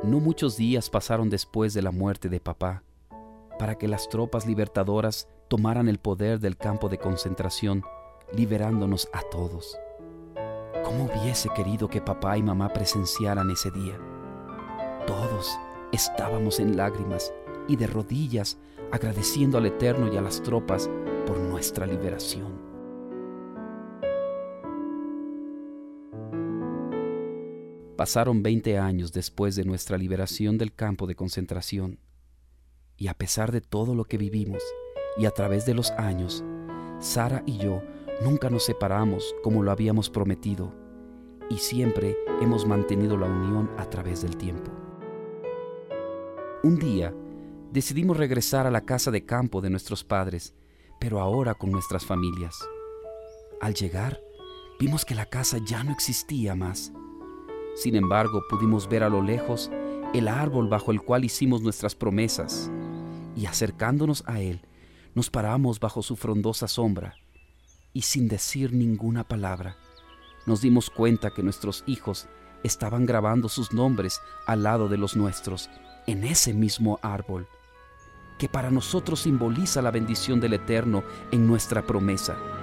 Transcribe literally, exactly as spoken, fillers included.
No muchos días pasaron después de la muerte de papá para que las tropas libertadoras tomaran el poder del campo de concentración, liberándonos a todos. ¿Cómo hubiese querido que papá y mamá presenciaran ese día? Todos estábamos en lágrimas y de rodillas agradeciendo al Eterno y a las tropas por nuestra liberación. Pasaron veinte años después de nuestra liberación del campo de concentración, y a pesar de todo lo que vivimos y a través de los años, Sara y yo nunca nos separamos como lo habíamos prometido, y siempre hemos mantenido la unión a través del tiempo. Un día decidimos regresar a la casa de campo de nuestros padres, pero ahora con nuestras familias. Al llegar, vimos que la casa ya no existía más. Sin embargo, pudimos ver a lo lejos el árbol bajo el cual hicimos nuestras promesas, y acercándonos a él, nos paramos bajo su frondosa sombra, y sin decir ninguna palabra, nos dimos cuenta que nuestros hijos estaban grabando sus nombres al lado de los nuestros, en ese mismo árbol, que para nosotros simboliza la bendición del Eterno en nuestra promesa.